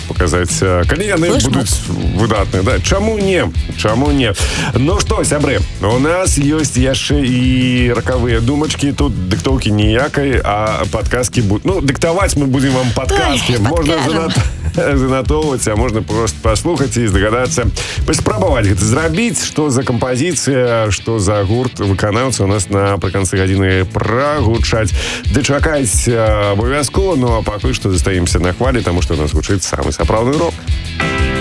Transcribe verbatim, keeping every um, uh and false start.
паказаць, калі яны будуць выдатныя, да? Чаму не? Чаму не? Ну што, сябры, у нас ёсць яшчэ і ракавыя думачкі, тут дыктоўкі ніякай, а падказкі будуць. Ну, дыктаваць мы будзем вам падказкі. Можна занатоўваць, а можна проста паслухаць і здагадацца, паспрабаваць гэта зрабіць, што за кампазіцыя, што за гурт выканаўца у нас напрыканцы гадзіны прагучаць. Дачакаць абавязкова, ну а пакуль што застаемся на хвалі, таму што у нас гучыць самы сапраўдны рок.